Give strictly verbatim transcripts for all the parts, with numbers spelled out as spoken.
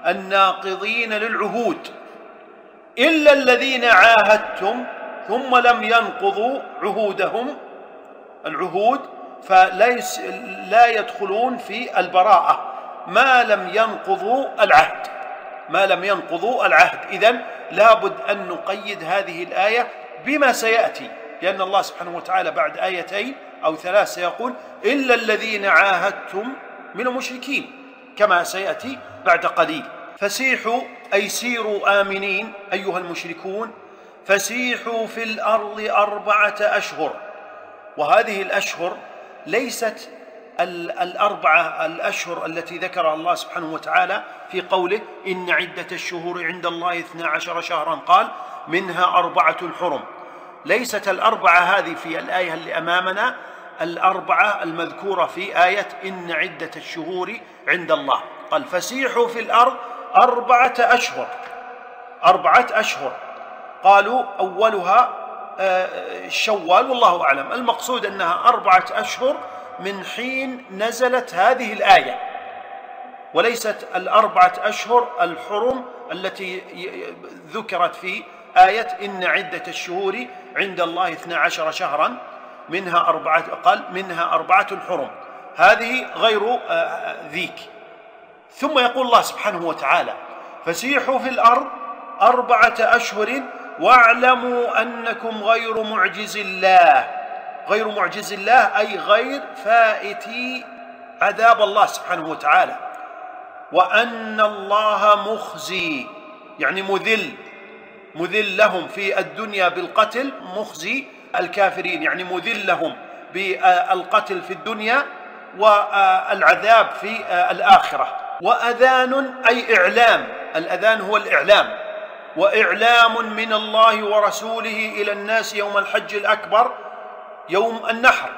الناقضين للعهود، إلا الذين عاهدتم ثم لم ينقضوا عهودهم العهود فليس لا يدخلون في البراءة ما لم ينقضوا العهد ما لم ينقضوا العهد. إذن لابد أن نقيد هذه الآية بما سيأتي، لأن الله سبحانه وتعالى بعد آيتين أو ثلاث سيقول إلا الذين عاهدتم من المشركين كما سيأتي بعد قليل. فسيحوا أي سيروا آمنين أيها المشركون، فسيحوا في الأرض أربعة أشهر. وهذه الأشهر ليست الأربعة الأشهر التي ذكرها الله سبحانه وتعالى في قوله إن عدة الشهور عند الله اثنا عشر شهرا قال منها أربعة حرم. ليست الأربعة هذه في الآية اللي أمامنا الأربعة المذكورة في آية إن عدة الشهور عند الله. قال فسيحوا في الأرض أربعة أشهر أربعة أشهر قالوا أولها شوال والله أعلم، المقصود أنها أربعة أشهر من حين نزلت هذه الآية، وليست الأربعة أشهر الحرم التي ذكرت في آية إن عدة الشهور عند الله اثنا عشر شهرا منها أربعة قال منها أربعة حرم، هذه غير ذيك. ثم يقول الله سبحانه وتعالى فسيحوا في الأرض أربعة أشهر واعلموا أنكم غير معجز الله. غير معجز الله أي غير فائتي عذاب الله سبحانه وتعالى، وأن الله مخزي يعني مذل مذل لهم في الدنيا بالقتل، مخزي الكافرين يعني مذل لهم بالقتل في الدنيا والعذاب في الآخرة. وأذان أي إعلام، الأذان هو الإعلام، وإعلام من الله ورسوله إلى الناس يوم الحج الأكبر يوم النحر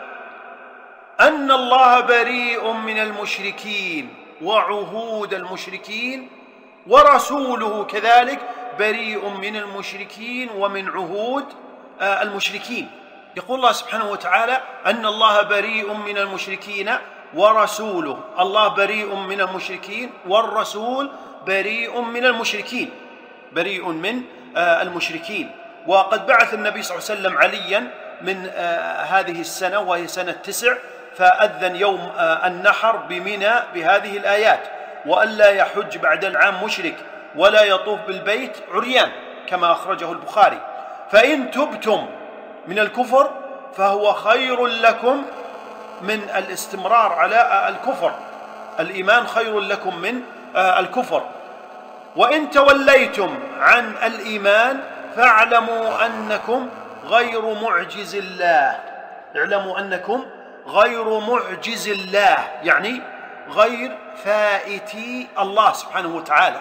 أن الله بريء من المشركين وعهود المشركين، ورسوله كذلك بريء من المشركين ومن عهود المشركين. يقول الله سبحانه وتعالى أن الله بريء من المشركين ورسوله، الله بريء من المشركين والرسول بريء من المشركين بريء من المشركين. وقد بعث النبي صلى الله عليه وسلم عليا من هذه السنة وهي سنة تسع، فأذن يوم النحر بمنى بهذه الآيات وألا يحج بعد العام مشرك ولا يطوف بالبيت عريان كما أخرجه البخاري. فإن تبتم من الكفر فهو خير لكم من الاستمرار على الكفر، الإيمان خير لكم من الكفر. وإن توليتم عن الإيمان فاعلموا أنكم غير معجز الله. اعلموا أنكم غير معجز الله يعني غير فائتي الله سبحانه وتعالى.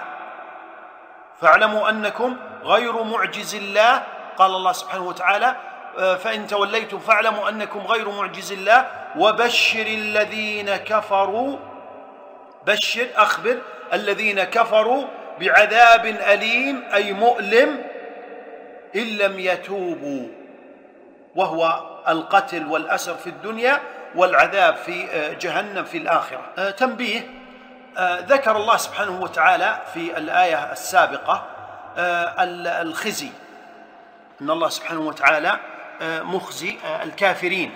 فاعلموا أنكم غير معجز الله. قال الله سبحانه وتعالى فإن توليتم فاعلموا أنكم غير معجز الله وبشر الذين كفروا، بشر أخبر الذين كفروا بعذاب أليم أي مؤلم إن لم يتوبوا، وهو القتل والأسر في الدنيا والعذاب في جهنم في الآخرة. تنبيه، ذكر الله سبحانه وتعالى في الآية السابقة الخزي، إن الله سبحانه وتعالى مخزي الكافرين.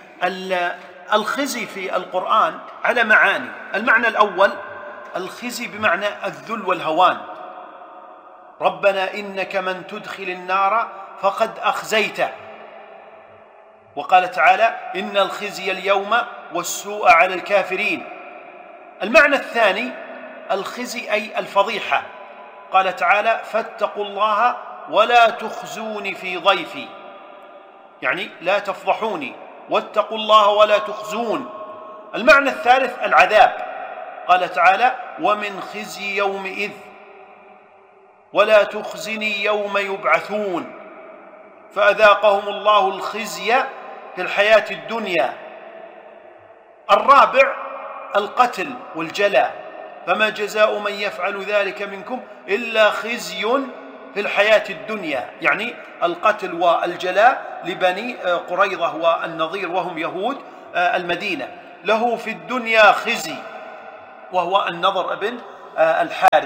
الخزي في القرآن على معاني. المعنى الأول الخزي بمعنى الذل والهوان، ربنا إنك من تدخل النار فقد أخزيته. وقال تعالى إن الخزي اليوم والسوء على الكافرين. المعنى الثاني الخزي أي الفضيحة، قال تعالى فاتقوا الله ولا تخزوني في ضيفي، يعني لا تفضحوني، واتقوا الله ولا تخزون. المعنى الثالث العذاب، قال تعالى ومن خزي يومئذ ولا تخزني يوم يبعثون، فأذاقهم الله الخزي في الحياة الدنيا. الرابع القتل والجلاء، فما جزاء من يفعل ذلك منكم إلا خزي في الحياة الدنيا، يعني القتل والجلاء لبني قريظة والنضير وهم يهود المدينة. له في الدنيا خزي، وهو النضر ابن الحارث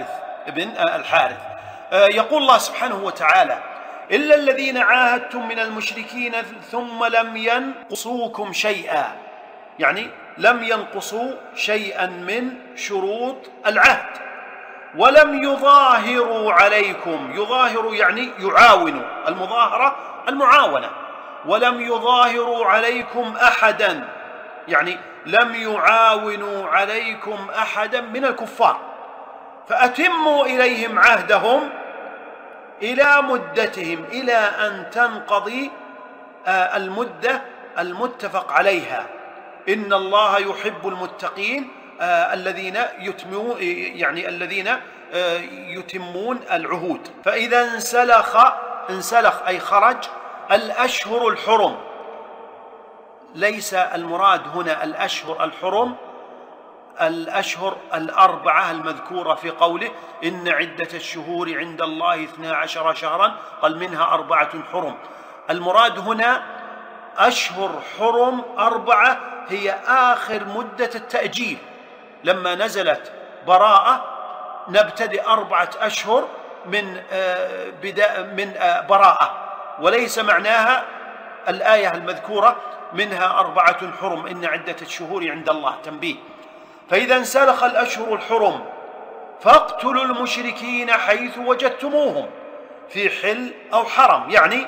بن الحارث. يقول الله سبحانه وتعالى: إلا الذين عاهدتم من المشركين ثم لم ينقصوكم شيئا، يعني لم ينقصوا شيئا من شروط العهد، ولم يظاهروا عليكم، يظاهروا يعني يعاونوا، المظاهرة المعاونة، ولم يظاهروا عليكم أحدا، يعني لم يعاونوا عليكم أحدا من الكفار، فأتموا إليهم عهدهم إلى مدتهم، إلى أن تنقضي المدة المتفق عليها. إن الله يحب المتقين الذين يتمون، يعني الذين يتمون العهود. فإذا انسلخ انسلخ أي خرج الأشهر الحرم، ليس المراد هنا الأشهر الحرم الأشهر الأربعة المذكورة في قوله: إن عدة الشهور عند الله اثنا عشر شهرا، قال منها أربعة حرم. المراد هنا أشهر حرم أربعة هي آخر مدة التأجيل، لما نزلت براءة نبتدئ أربعة أشهر من بداء من براءة، وليس معناها الآية المذكورة منها أربعة حرم إن عدة الشهور عند الله. تنبيه: فإذا انسلخ الأشهر الحرم فاقتلوا المشركين حيث وجدتموهم في حل أو حرم، يعني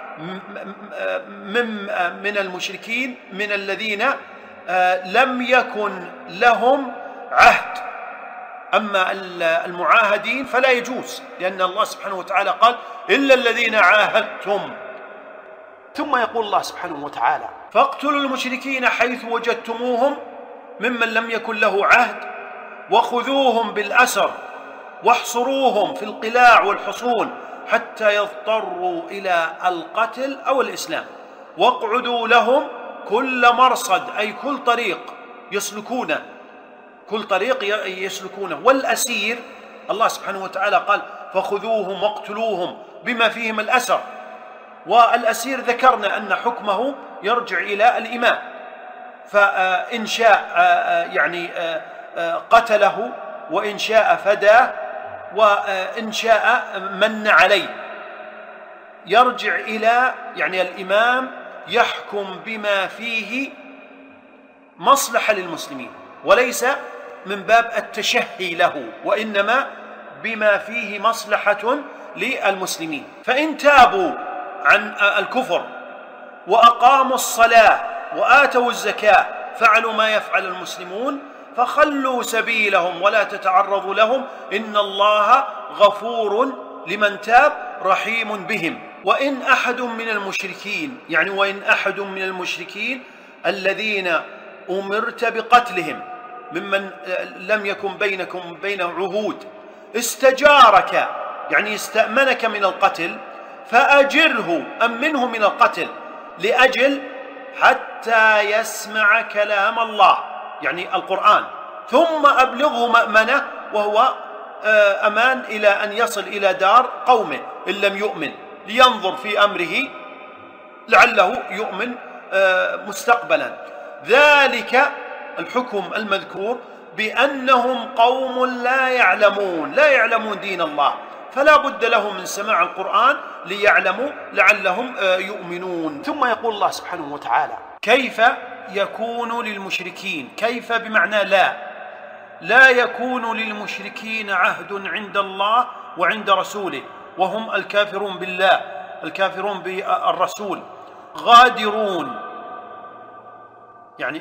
من المشركين من الذين لم يكن لهم عهد. أما المعاهدين فلا يجوز، لأن الله سبحانه وتعالى قال: إلا الذين عاهدتم. ثم يقول الله سبحانه وتعالى: فاقتلوا المشركين حيث وجدتموهم ممن لم يكن له عهد، وخذوهم بالأسر واحصروهم في القلاع والحصون حتى يضطروا إلى القتل أو الإسلام، واقعدوا لهم كل مرصد، أي كل طريق يسلكونه، كل طريق يسلكونه. والأسير الله سبحانه وتعالى قال: فخذوهم واقتلوهم بما فيهم الأسر. والأسير ذكرنا أن حكمه يرجع إلى الإمام، فإن شاء يعني قتله، وإن شاء فداه، وإن شاء من عليه. يرجع إلى يعني الإمام يحكم بما فيه مصلحة للمسلمين، وليس من باب التشهي له، وإنما بما فيه مصلحة للمسلمين. فإن تابوا عن الكفر وأقاموا الصلاة وآتوا الزكاة فعلوا ما يفعل المسلمون فخلوا سبيلهم ولا تتعرضوا لهم، إن الله غفور لمن تاب رحيم بهم. وإن أحد من المشركين، يعني وإن أحد من المشركين الذين أمرت بقتلهم ممن لم يكن بينكم بينه عهود استجارك، يعني استأمنك من القتل، فأجره، أمنه من القتل لأجل حتى يسمع كلام الله، يعني القرآن، ثم أبلغه مأمنه، وهو أمان إلى أن يصل إلى دار قومه إن لم يؤمن، لينظر في أمره لعله يؤمن مستقبلا. ذلك الحكم المذكور بأنهم قوم لا يعلمون، لا يعلمون دين الله، فلا بد لهم من سماع القرآن ليعلموا لعلهم يؤمنون. ثم يقول الله سبحانه وتعالى: كيف يكون للمشركين، كيف بمعنى لا، لا يكون للمشركين عهد عند الله وعند رسوله، وهم الكافرون بالله، الكافرون بالرسول، غادرون، يعني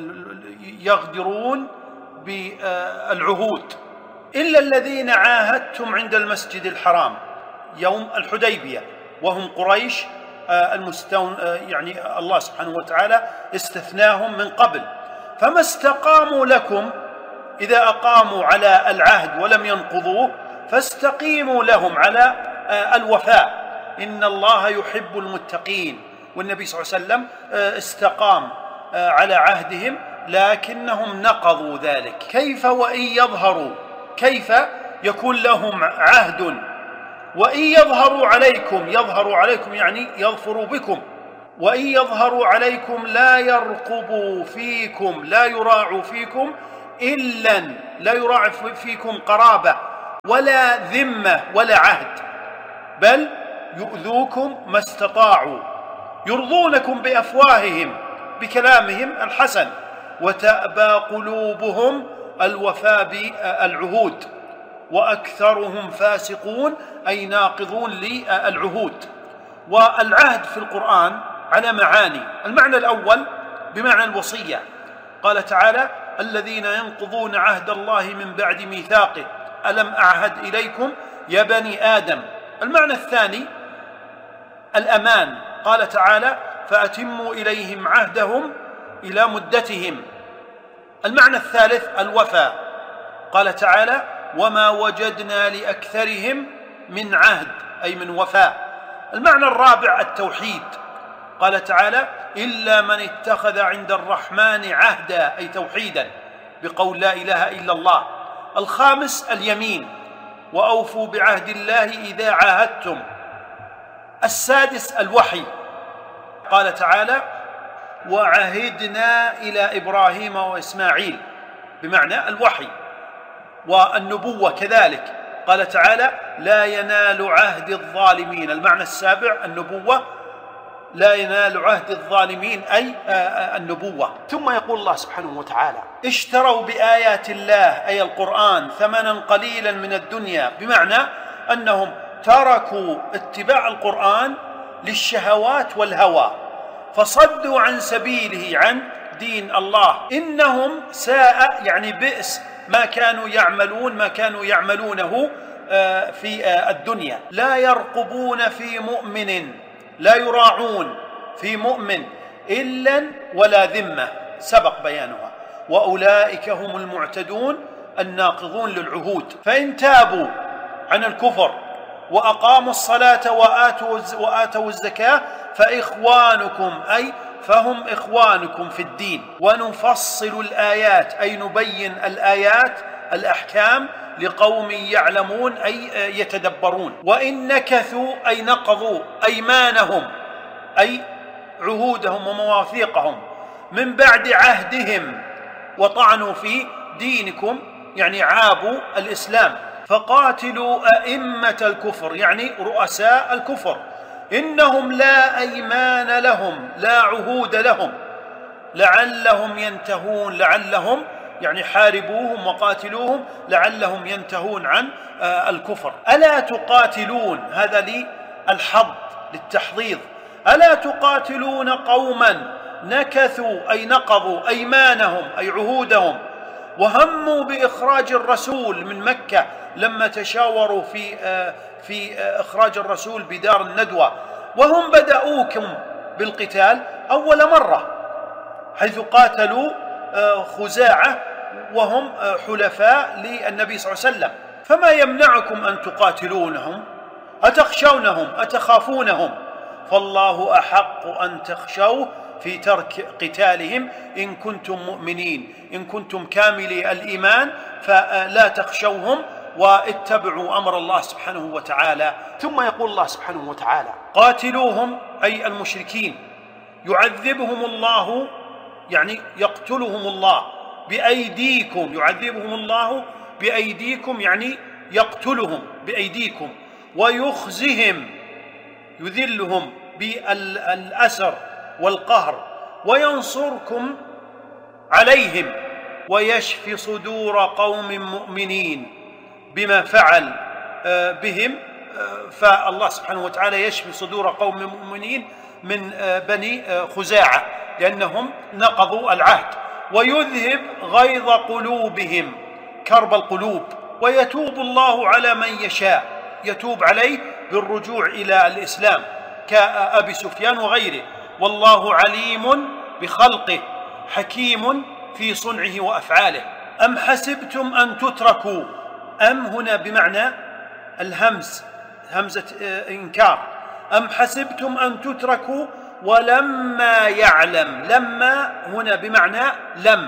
يغدرون بالعهود، إلا الذين عاهدتم عند المسجد الحرام يوم الحديبية، وهم قريش المستون، يعني الله سبحانه وتعالى استثناهم من قبل، فما استقاموا لكم، إذا أقاموا على العهد ولم ينقضوه فاستقيموا لهم على الوفاء، إن الله يحب المتقين. والنبي صلى الله عليه وسلم استقام على عهدهم لكنهم نقضوا ذلك. كيف وإن يظهروا، كيف يكون لهم عهد وإن يظهروا عليكم، يظهروا عليكم يعني يظفروا بكم، وإن يظهروا عليكم لا يرقبوا فيكم، لا يراعوا فيكم إلا، لا يراعوا فيكم قرابة ولا ذمة ولا عهد، بل يؤذوكم ما استطاعوا، يرضونكم بأفواههم بكلامهم الحسن، وتأبى قلوبهم الوفاء بالعهود، وأكثرهم فاسقون أي ناقضون للعهود. والعهد في القرآن على معاني. المعنى الأول بمعنى الوصية، قال تعالى: الذين ينقضون عهد الله من بعد ميثاقه ألم أعهد إليكم يا بني آدم. المعنى الثاني الأمان، قال تعالى: فأتموا إليهم عهدهم إلى مدتهم. المعنى الثالث الوفاء، قال تعالى: وما وجدنا لأكثرهم من عهد أي من وفاء. المعنى الرابع التوحيد، قال تعالى: إلا من اتخذ عند الرحمن عهدا أي توحيدا بقول لا إله إلا الله. الخامس اليمين، وأوفوا بعهد الله إذا عاهدتم. السادس الوحي، قال تعالى: وعهدنا إلى إبراهيم وإسماعيل بمعنى الوحي. والنبوة كذلك، قال تعالى: لا ينال عهد الظالمين. المعنى السابع النبوة، لا ينال عهد الظالمين أي النبوة. ثم يقول الله سبحانه وتعالى: اشتروا بآيات الله أي القرآن ثمنا قليلا من الدنيا، بمعنى أنهم تركوا اتباع القرآن للشهوات والهوى، فصدوا عن سبيله عن دين الله. إنهم ساء يعني بئس ما كانوا يعملون ما كانوا يعملونه في الدنيا. لا يرقبون في مؤمن، لا يراعون في مؤمن إلا ولا ذمة، سبق بيانها. وأولئك هم المعتدون الناقضون للعهود. فإن تابوا عن الكفر وأقاموا الصلاة وآتوا وآتوا الزكاة فإخوانكم أي فهم إخوانكم في الدين. ونفصل الآيات أي نبين الآيات الأحكام لقوم يعلمون أي يتدبرون. وإن نكثوا أي نقضوا أيمانهم أي عهودهم ومواثيقهم من بعد عهدهم وطعنوا في دينكم يعني عابوا الإسلام، فقاتلوا أئمة الكفر يعني رؤساء الكفر إنهم لا أيمان لهم لا عهود لهم لعلهم ينتهون. لعلهم يعني حاربوهم وقاتلوهم لعلهم ينتهون عن الكفر. ألا تقاتلون، هذا للحظ للتحضيض، ألا تقاتلون قوما نكثوا أي نقضوا أيمانهم أي عهودهم وهموا بإخراج الرسول من مكة لما تشاوروا في في إخراج الرسول بدار الندوة، وهم بدأوكم بالقتال أول مرة حيث قاتلوا خزاعة وهم حلفاء للنبي صلى الله عليه وسلم. فما يمنعكم أن تقاتلونهم؟ أتخشونهم أتخافونهم؟ فالله أحق أن تخشوه في ترك قتالهم إن كنتم مؤمنين. إن كنتم كاملي الإيمان فلا تخشوهم واتبعوا أمر الله سبحانه وتعالى. ثم يقول الله سبحانه وتعالى: قاتلوهم أي المشركين يعذبهم الله يعني يقتلهم الله بأيديكم. يعذبهم الله بأيديكم يعني يقتلهم بأيديكم، ويخزهم يذلهم بالأسر والقهر، وينصركم عليهم ويشفي صدور قوم مؤمنين بما فعل بهم. فالله سبحانه وتعالى يشفي صدور قوم مؤمنين من بني خزاعة لأنهم نقضوا العهد، ويذهب غيظ قلوبهم كرب القلوب، ويتوب الله على من يشاء، يتوب عليه بالرجوع إلى الإسلام كأبي سفيان وغيره. والله عليم بخلقه حكيم في صنعه وأفعاله. أم حسبتم أن تتركوا، أم هنا بمعنى الهمز همزة إنكار. أم حسبتم أن تتركوا ولما يعلم، لما هنا بمعنى لم،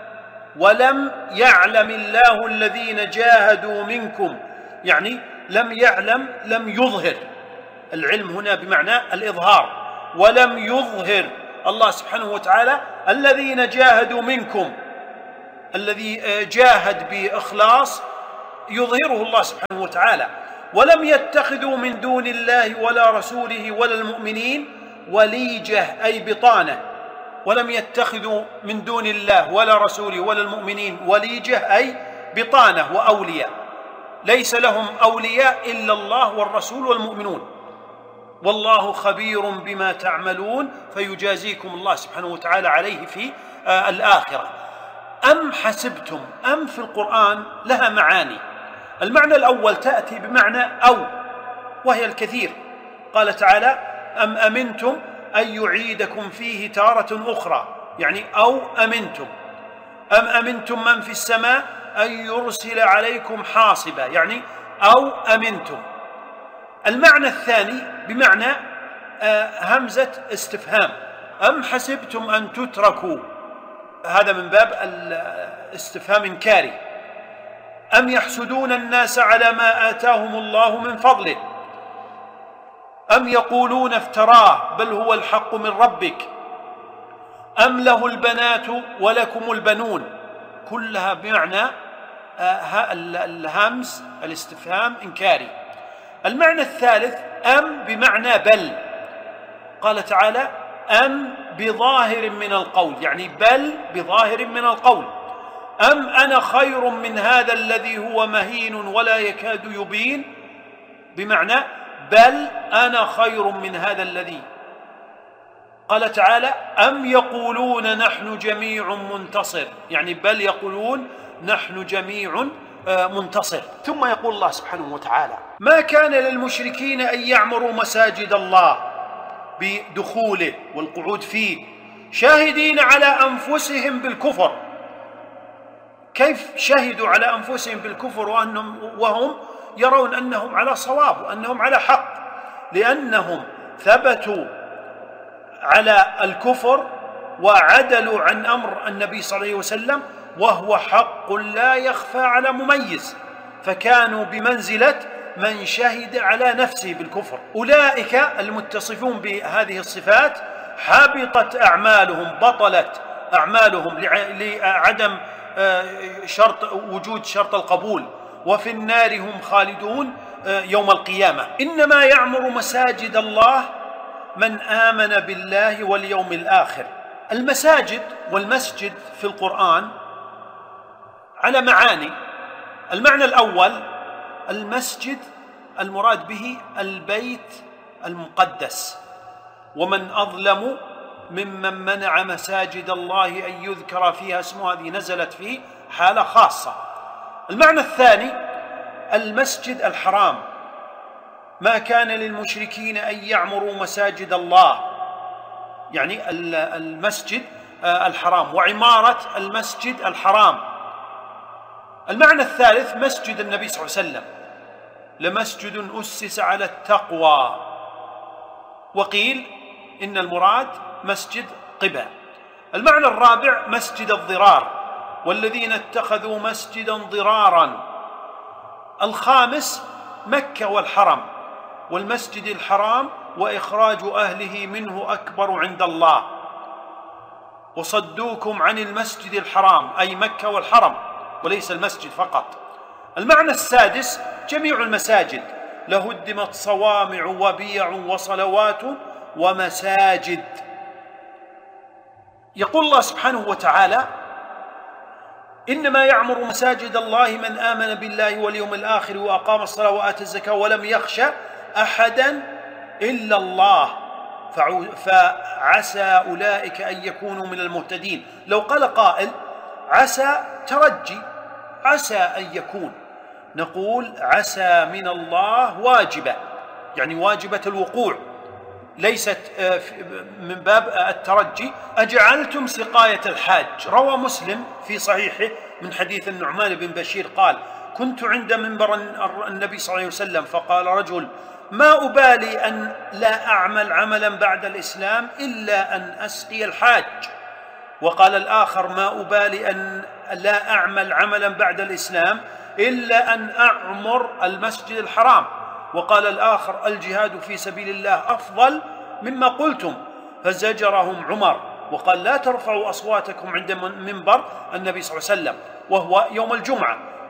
ولم يعلم الله الذين جاهدوا منكم يعني لم يعلم لم يظهر. العلم هنا بمعنى الإظهار. ولم يظهر الله سبحانه وتعالى الذين جاهدوا منكم. الذي جاهد بإخلاص يظهره الله سبحانه وتعالى. ولم يتخذوا من دون الله ولا رسوله ولا المؤمنين وليجة أي بطانة. ولم يتخذوا من دون الله ولا رسوله ولا المؤمنين وليجة أي بطانة وأولياء، ليس لهم أولياء إلا الله والرسول والمؤمنون، والله خبير بما تعملون فيجازيكم الله سبحانه وتعالى عليه في آه الآخرة. أم حسبتم، أم في القرآن لها معاني. المعنى الأول تأتي بمعنى أو، وهي الكثير. قال تعالى: أم أمنتم أن يعيدكم فيه تارة أخرى، يعني أو أمنتم. أم أمنتم من في السماء أن يرسل عليكم حاصبا، يعني أو أمنتم. المعنى الثاني بمعنى همزة استفهام: أم حسبتم أن تتركوا، هذا من باب الاستفهام إنكاري. أم يحسدون الناس على ما آتاهم الله من فضله، أم يقولون افتراه بل هو الحق من ربك، أم له البنات ولكم البنون. كلها بمعنى الهمز الاستفهام إنكاري. المعنى الثالث أم بمعنى بل. قال تعالى: أم بظاهر من القول، يعني بل بظاهر من القول. أم أنا خير من هذا الذي هو مهين ولا يكاد يبين، بمعنى بل أنا خير من هذا الذي. قال تعالى: أم يقولون نحن جميع منتصر، يعني بل يقولون نحن جميع منتصر. ثم يقول الله سبحانه وتعالى: ما كان للمشركين أن يعمروا مساجد الله بدخوله والقعود فيه شاهدين على أنفسهم بالكفر. كيف شهدوا على أنفسهم بالكفر وأنهم وهم يرون أنهم على صواب وأنهم على حق؟ لأنهم ثبتوا على الكفر وعدلوا عن أمر النبي صلى الله عليه وسلم، وهو حق لا يخفى على مميز، فكانوا بمنزلة من شهد على نفسه بالكفر. أولئك المتصفون بهذه الصفات حبطت أعمالهم، بطلت أعمالهم لعدم شرط وجود شرط القبول، وفي النار هم خالدون يوم القيامة. إنما يعمر مساجد الله من آمن بالله واليوم الآخر. المساجد والمسجد في القرآن على معاني. المعنى الأول: المسجد المراد به البيت المقدس، ومن أظلم ممن منع مساجد الله أن يذكر فيها اسمه، هذه نزلت في حالة خاصة. المعنى الثاني: المسجد الحرام. ما كان للمشركين أن يعمروا مساجد الله، يعني المسجد الحرام وعمارة المسجد الحرام. المعنى الثالث: مسجد النبي صلى الله عليه وسلم، لمسجد أسس على التقوى. وقيل إن المراد مسجد قباء. المعنى الرابع: مسجد الضرار، والذين اتخذوا مسجدا ضرارا. الخامس: مكة والحرم، والمسجد الحرام وإخراج أهله منه أكبر عند الله، وصدوكم عن المسجد الحرام أي مكة والحرم وليس المسجد فقط. المعنى السادس: جميع المساجد، لهدمت صوامع وبيع وصلوات ومساجد. يقول الله سبحانه وتعالى: إنما يعمر مساجد الله من آمن بالله واليوم الآخر وأقام الصلاة وآتى الزكاة ولم يخشى أحدا إلا الله فعسى أولئك أن يكونوا من المهتدين. لو قال قائل عسى ترجي، عسى أن يكون، نقول عسى من الله واجبة، يعني واجبة الوقوع، ليست من باب الترجي. أجعلتم سقاية الحاج. روى مسلم في صحيحه من حديث النعمان بن بشير قال: كنت عند منبر النبي صلى الله عليه وسلم فقال رجل: ما أبالي أن لا أعمل عملا بعد الإسلام إلا أن أسقي الحاج. وقال الآخر: ما أبالي أن لا أعمل عملا بعد الإسلام إلا أن أعمر المسجد الحرام. وقال الآخر: الجهاد في سبيل الله أفضل مما قلتم. فزجرهم عمر وقال: لا ترفعوا أصواتكم عند منبر النبي صلى الله عليه وسلم، وهو يوم الجمعة،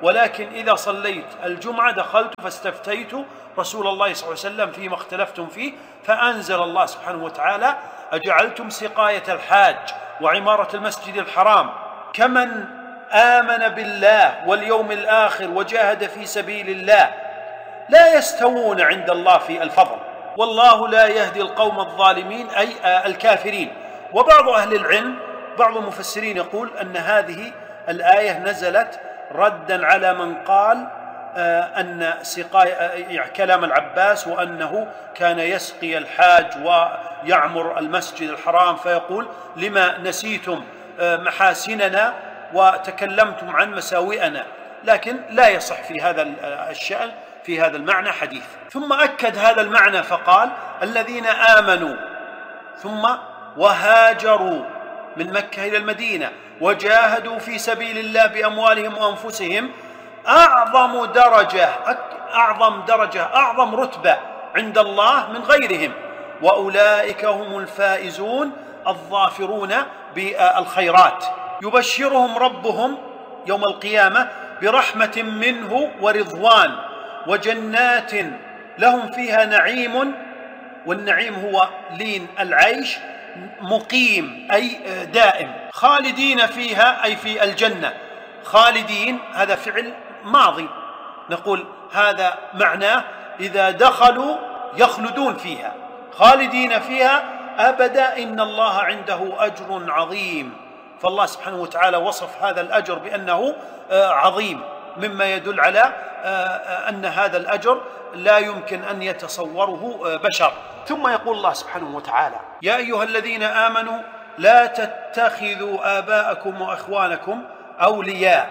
ولكن إذا صليت الجمعة دخلت فاستفتيت رسول الله صلى الله عليه وسلم فيما اختلفتم فيه، فأنزل الله سبحانه وتعالى: أجعلتم سقاية الحاج وعمارة المسجد الحرام كمن آمن بالله واليوم الآخر وجاهد في سبيل الله لا يستوون عند الله في الفضل، والله لا يهدي القوم الظالمين، أي الكافرين. وبعض أهل العلم، بعض المفسرين يقول أن هذه الآية نزلت ردا على من قال أن سقاية كلام العباس وأنه كان يسقي الحاج ويعمر المسجد الحرام، فيقول: لما نسيتم محاسننا وتكلمتم عن مساوئنا. لكن لا يصح في هذا الشأن في هذا المعنى حديث. ثم أكد هذا المعنى فقال: الذين آمنوا ثم وهاجروا من مكة إلى المدينة وجاهدوا في سبيل الله بأموالهم وأنفسهم أعظم درجة أعظم درجة أعظم رتبة عند الله من غيرهم، وأولئك هم الفائزون الظافرون بالخيرات. يبشرهم ربهم يوم القيامة برحمة منه ورضوان وجنات لهم فيها نعيم، والنعيم هو لين العيش، مقيم أي دائم، خالدين فيها أي في الجنة. خالدين هذا فعل ماضي، نقول هذا معناه إذا دخلوا يخلدون فيها، خالدين فيها أبدا، إن الله عنده أجر عظيم. فالله سبحانه وتعالى وصف هذا الأجر بأنه عظيم، مما يدل على أن هذا الأجر لا يمكن أن يتصوره بشر. ثم يقول الله سبحانه وتعالى: يا أيها الذين آمنوا لا تتخذوا آباءكم وأخوانكم أولياء.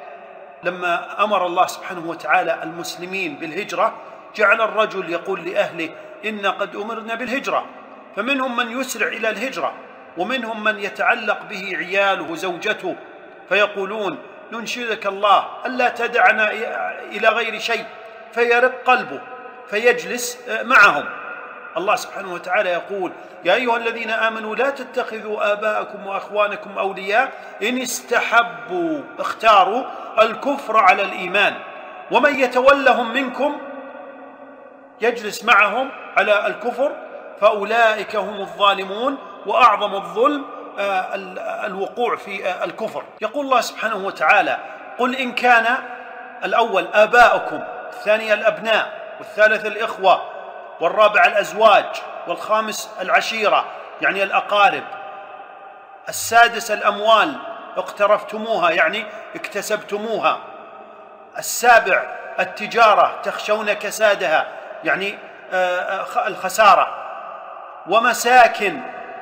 لما أمر الله سبحانه وتعالى المسلمين بالهجرة جعل الرجل يقول لأهله: إن قد أمرنا بالهجرة، فمنهم من يسرع إلى الهجرة، ومنهم من يتعلق به عياله زوجته، فيقولون: ننشدك الله ألا تدعنا إلى غير شيء، فيرق قلبه فيجلس معهم. الله سبحانه وتعالى يقول: يا أيها الذين آمنوا لا تتخذوا آباءكم وأخوانكم أولياء إن استحبوا اختاروا الكفر على الإيمان، ومن يتولهم منكم يجلس معهم على الكفر فأولئك هم الظالمون، وأعظم الظلم الوقوع في الكفر. يقول الله سبحانه وتعالى: قل إن كان الأول آباؤكم، الثاني الأبناء، والثالث الإخوة، والرابع الأزواج، والخامس العشيرة يعني الأقارب، السادس الأموال اقترفتموها يعني اكتسبتموها، السابع التجارة تخشون كسادها يعني الخسارة، ومساكن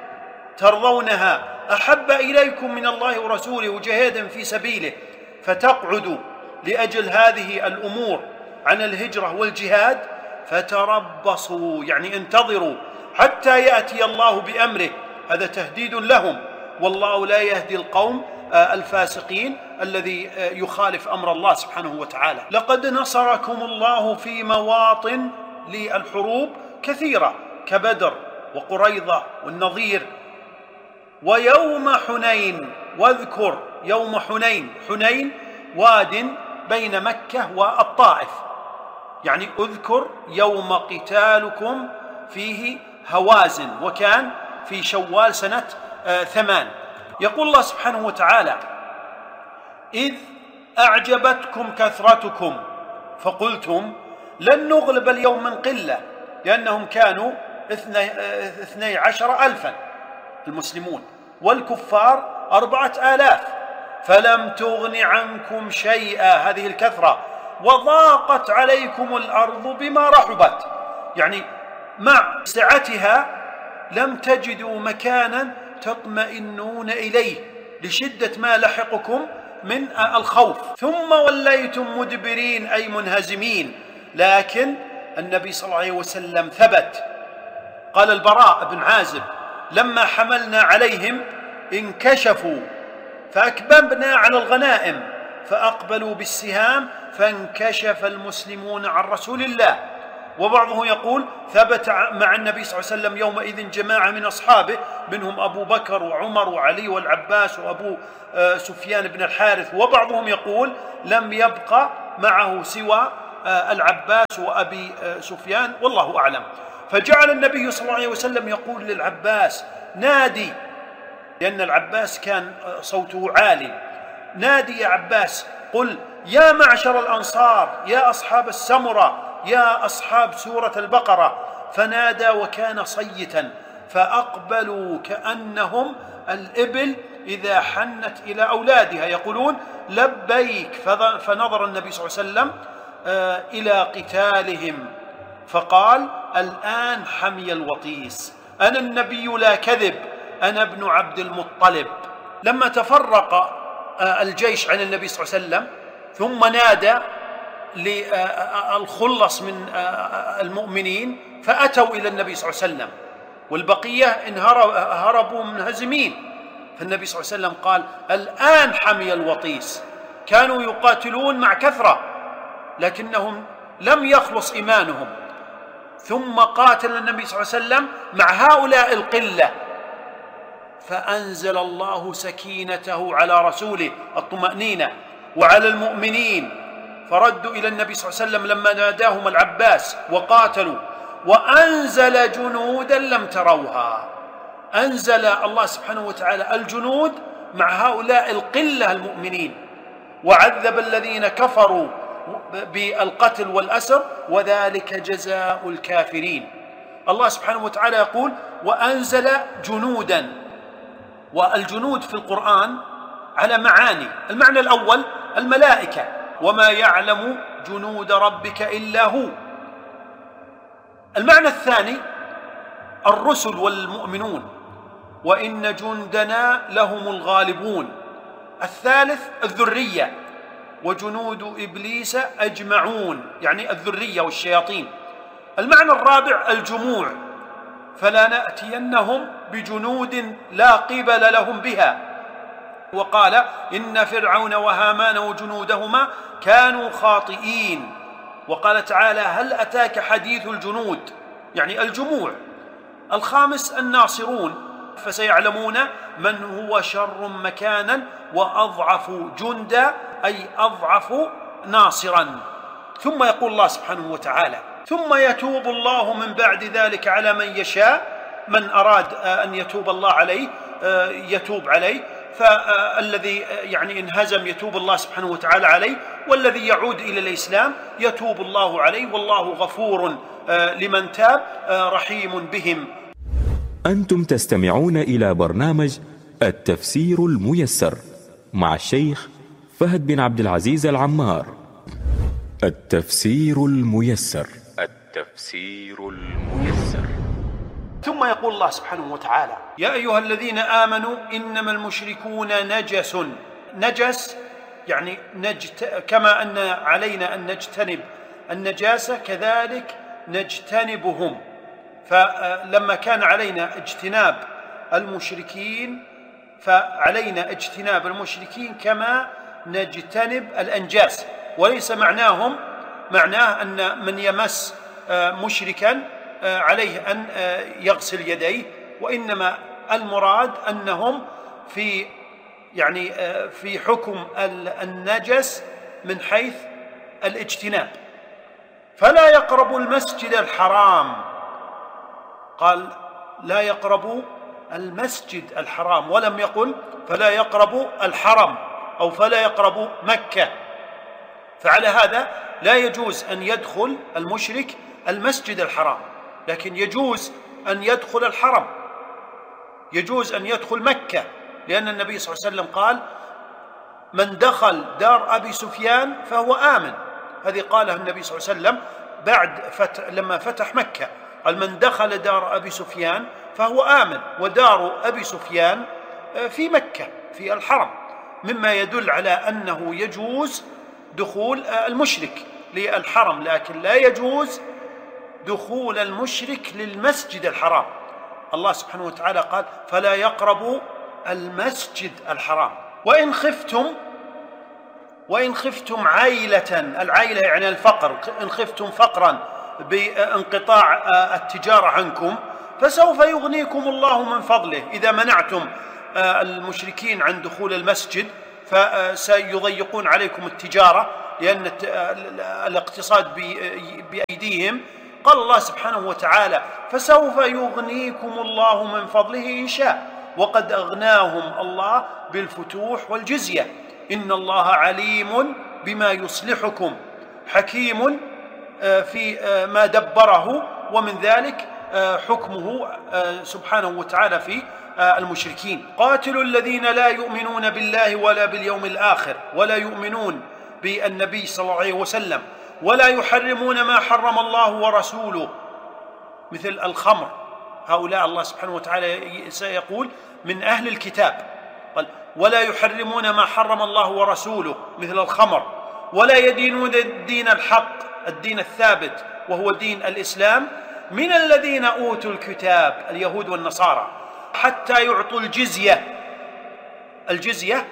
ترضونها أحب إليكم من الله ورسوله وجهاد في سبيله فتقعدوا لأجل هذه الأمور عن الهجرة والجهاد، فتربصوا يعني انتظروا حتى يأتي الله بأمره. هذا تهديد لهم، والله لا يهدي القوم الفاسقين الذي يخالف أمر الله سبحانه وتعالى. لقد نصركم الله في مواطن للحروب كثيرة كبدر وقريظة والنظير ويوم حنين. واذكر يوم حنين، حنين واد بين مكة والطائف، يعني اذكر يوم قتالكم فيه هوازن، وكان في شوال سنة آه ثمان. يقول الله سبحانه وتعالى: إذ أعجبتكم كثرتكم فقلتم لن نغلب اليوم من قلة، لأنهم كانوا اثني عشر ألفا المسلمون، والكفار أربعة آلاف، فلم تغن عنكم شيئا، هذه الكثرة، وضاقت عليكم الأرض بما رحبت، يعني مع سعتها لم تجدوا مكانا تطمئنون إليه لشدة ما لحقكم من الخوف، ثم وليتم مدبرين أي منهزمين. لكن النبي صلى الله عليه وسلم ثبت. قال البراء بن عازب: لما حملنا عليهم انكشفوا فأكببنا على الغنائم فأقبلوا بالسهام فانكشف المسلمون عن رسول الله وبعضهم يقول ثبت مع النبي صلى الله عليه وسلم يومئذ جماعة من أصحابه منهم أبو بكر وعمر وعلي والعباس وأبو سفيان بن الحارث، وبعضهم يقول لم يبقى معه سوى العباس وأبي سفيان، والله أعلم. فجعل النبي صلى الله عليه وسلم يقول للعباس نادي، لأن العباس كان صوته عالي، نادي يا عباس، قل يا معشر الأنصار، يا أصحاب السمرة، يا أصحاب سورة البقرة. فنادى وكان صيتا، فأقبلوا كأنهم الإبل إذا حنت إلى أولادها يقولون لبيك. فنظر النبي صلى الله عليه وسلم إلى قتالهم فقال الآن حمي الوطيس، أنا النبي لا كذب، أنا ابن عبد المطلب. لما تفرق الجيش عن النبي صلى الله عليه وسلم ثم نادى للخلص من المؤمنين فأتوا إلى النبي صلى الله عليه وسلم، والبقية هربوا منهزمين. فالنبي صلى الله عليه وسلم قال الآن حمي الوطيس. كانوا يقاتلون مع كثرة لكنهم لم يخلص إيمانهم، ثم قاتل النبي صلى الله عليه وسلم مع هؤلاء القلة، فأنزل الله سكينته على رسوله الطمأنينة وعلى المؤمنين، فردوا إلى النبي صلى الله عليه وسلم لما ناداهم العباس وقاتلوا، وأنزل جنودا لم تروها. أنزل الله سبحانه وتعالى الجنود مع هؤلاء القلة المؤمنين، وعذب الذين كفروا بالقتل والأسر، وذلك جزاء الكافرين. الله سبحانه وتعالى يقول وأنزل جنودا، والجنود في القرآن على معاني. المعنى الأول الملائكة، وما يعلم جنود ربك إلا هو. المعنى الثاني الرسل والمؤمنون، وإن جندنا لهم الغالبون. الثالث الذرية، وجنود إبليس أجمعون، يعني الذرية والشياطين. المعنى الرابع الجموع، فلا نأتينهم بجنود لا قبل لهم بها. وقال إن فرعون وهامان وجنودهما كانوا خاطئين. وقال تعالى هل أتاك حديث الجنود، يعني الجموع. الخامس الناصرون، فسيعلمون من هو شر مكانا وأضعف جندا، أي أضعف ناصرا. ثم يقول الله سبحانه وتعالى ثم يتوب الله من بعد ذلك على من يشاء. من أراد أن يتوب الله عليه يتوب عليه، فالذي يعني انهزم يتوب الله سبحانه وتعالى عليه، والذي يعود إلى الإسلام يتوب الله عليه، والله غفور لمن تاب رحيم بهم. أنتم تستمعون إلى برنامج التفسير الميسر مع الشيخ فهد بن عبد العزيز العمار. التفسير الميسر. التفسير الميسر. ثم يقول الله سبحانه وتعالى يا أيها الذين آمنوا إنما المشركون نجس. نجس يعني نجت... كما أن علينا أن نجتنب النجاسة كذلك نجتنبهم. فلما كان علينا اجتناب المشركين فعلينا اجتناب المشركين كما نجتنب الأنجاس. وليس معناهم معناه أن من يمس مشركا عليه أن يغسل يديه، وإنما المراد أنهم في يعني في حكم النجس من حيث الاجتناب. فلا يقربوا المسجد الحرام، قال لا يقربوا المسجد الحرام، ولم يقل فلا يقربوا الحرم أو فلا يقربوا مكة. فعلى هذا لا يجوز أن يدخل المشرك المسجد الحرام، لكن يجوز أن يدخل الحرم، يجوز أن يدخل مكة، لأن النبي صلى الله عليه وسلم قال من دخل دار أبي سفيان فهو آمن. هذه قالها النبي صلى الله عليه وسلم بعد فتح لما فتح مكة، قال من دخل دار أبي سفيان فهو آمن، ودار أبي سفيان في مكة في الحرم، مما يدل على أنه يجوز دخول المشرك للحرم، لكن لا يجوز دخول المشرك للمسجد الحرام. الله سبحانه وتعالى قال فلا يقربوا المسجد الحرام. وإن خفتم وإن خفتم عيلة، العيلة يعني الفقر، إن خفتم فقرا بانقطاع التجارة عنكم، فسوف يغنيكم الله من فضله. إذا منعتم المشركين عن دخول المسجد فسيضيقون عليكم التجارة، لأن الاقتصاد بأيديهم. قال الله سبحانه وتعالى: فسوف يغنيكم الله من فضله إن شاء، وقد أغناهم الله بالفتوح والجزية. إن الله عليم بما يصلحكم حكيم في ما دبره، ومن ذلك حكمه سبحانه وتعالى في المشركين. قاتلوا الذين لا يؤمنون بالله ولا باليوم الآخر ولا يؤمنون بالنبي صلى الله عليه وسلم ولا يحرمون ما حرم الله ورسوله مثل الخمر. هؤلاء الله سبحانه وتعالى سيقول من أهل الكتاب، قال: ولا يحرمون ما حرم الله ورسوله مثل الخمر ولا يدينون الدين الحق، الدين الثابت وهو دين الإسلام، من الذين أوتوا الكتاب اليهود والنصارى، حتى يعطوا الجزية. الجزية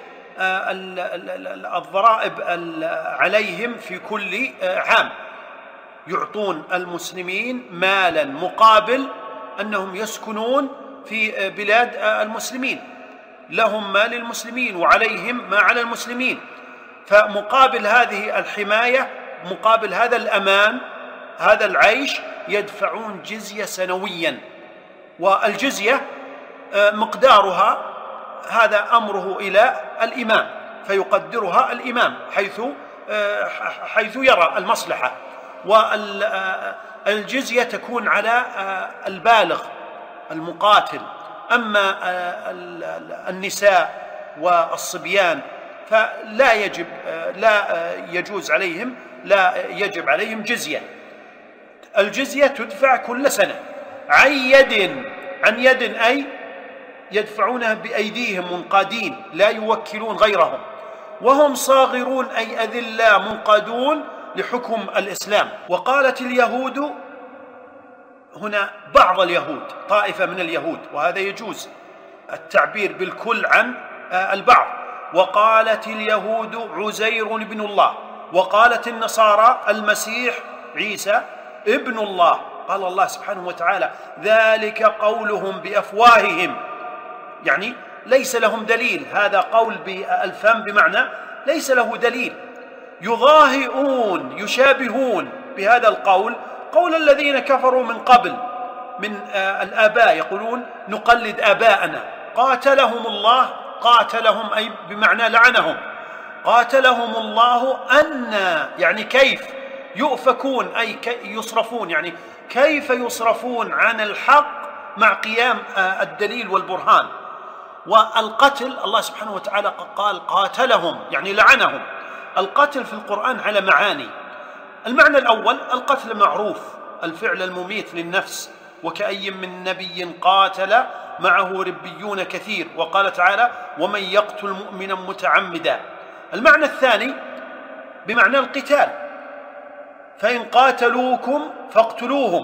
الضرائب عليهم في كل عام، يعطون المسلمين مالا مقابل أنهم يسكنون في بلاد المسلمين، لهم ما للمسلمين وعليهم ما على المسلمين، فمقابل هذه الحماية، مقابل هذا الأمان، هذا العيش، يدفعون جزية سنويا. والجزية مقدارها هذا أمره إلى الإمام، فيقدرها الإمام حيث حيث يرى المصلحة. والجزية تكون على البالغ المقاتل، أما النساء والصبيان فلا يجب لا يجوز عليهم لا يجب عليهم جزية. الجزية تدفع كل سنة عن يد، عن يد أي يدفعونها بأيديهم منقادين، لا يوكلون غيرهم، وهم صاغرون أي أذلاء منقادون لحكم الإسلام. وقالت اليهود، هنا بعض اليهود، طائفة من اليهود، وهذا يجوز التعبير بالكل عن البعض. وقالت اليهود عزير ابن الله، وقالت النصارى المسيح عيسى ابن الله. قال الله سبحانه وتعالى: ذلك قولهم بأفواههم، يعني ليس لهم دليل، هذا قول بالفم بمعنى ليس له دليل. يضاهئون يشابهون بهذا القول قول الذين كفروا من قبل من الآباء، يقولون نقلد آباءنا. قاتلهم الله، قاتلهم أي بمعنى لعنهم، قاتلهم الله أن يعني كيف يؤفكون، أي يصرفون، يعني كيف يصرفون عن الحق مع قيام الدليل والبرهان. والقتل الله سبحانه وتعالى قال قاتلهم يعني لعنهم. القتل في القرآن على معاني. المعنى الأول القتل معروف، الفعل المميت للنفس، وكأي من نبي قاتل معه ربيون كثير، وقال تعالى: ومن يقتل مؤمنا متعمدا. المعنى الثاني بمعنى القتال، فإن قاتلوكم فاقتلوهم.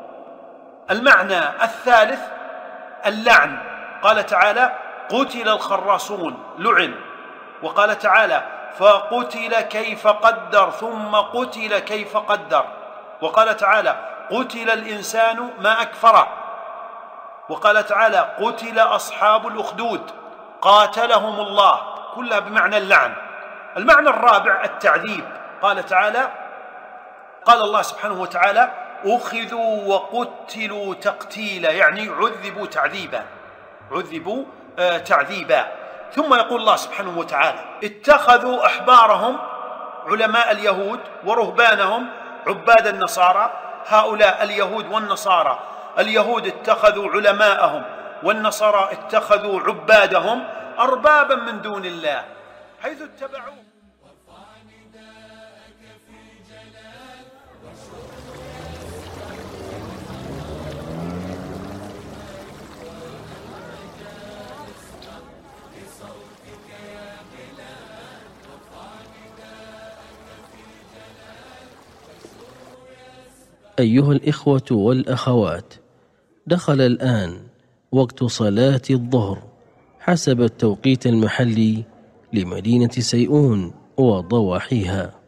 المعنى الثالث اللعن، قال تعالى: قتل الخراصون، لعن. وقال تعالى: فقتل كيف قدر ثم قتل كيف قدر. وقال تعالى: قتل الإنسان ما أكفره. وقال تعالى: قتل أصحاب الأخدود، قاتلهم الله، كلها بمعنى اللعن. المعنى الرابع التعذيب، قال تعالى قال الله سبحانه وتعالى: أخذوا وقتلوا تقتيلا، يعني عذبوا تعذيبا، عذبوا آه تعذيبا. ثم يقول الله سبحانه وتعالى: اتخذوا أحبارهم علماء اليهود ورهبانهم عباد النصارى. هؤلاء اليهود والنصارى، اليهود اتخذوا علماءهم والنصارى اتخذوا عبادهم أربابا من دون الله، حيث اتبعوا. أيها الإخوة والأخوات، دخل الآن وقت صلاة الظهر حسب التوقيت المحلي لمدينة سيئون وضواحيها.